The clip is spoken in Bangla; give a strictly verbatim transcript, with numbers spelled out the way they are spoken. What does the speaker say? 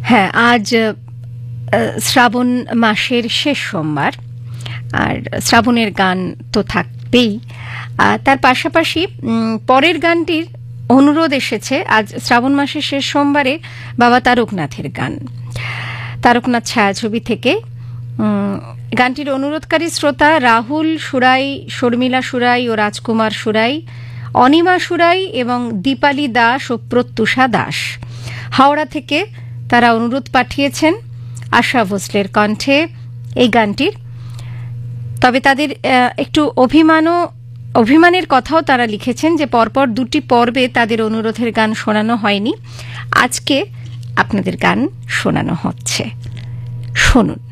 হ্যাঁ, আজ শ্রাবণ মাসের শেষ সোমবার, আর শ্রাবণের গান তো থাকবেই। তার পাশাপাশি পরের গানটির অনুরোধ এসেছে আজ শ্রাবণ মাসের শেষ সোমবারে বাবা তারকনাথের গান, তারকনাথ ছায়াছবি থেকে। গানটির অনুরোধকারী শ্রোতা রাহুল সুরাই, শর্মিলা সুরাই ও রাজকুমার সুরাই, অনিমা সুরাই এবং দীপালি দাস ও প্রত্যুষা দাস। হাওড়া থেকে তারা অনুরোধ পাঠিয়েছেন আশা ভোসলের কণ্ঠে এই গানটির। তবে তাদের একটু অভিমানও অভিমানের কথাও তারা লিখেছেন যে পরপর দুটি পর্বে তাদের অনুরোধের গান শোনানো হয়নি, আজকে আপনাদের গান শোনানো হচ্ছে, শুনুন।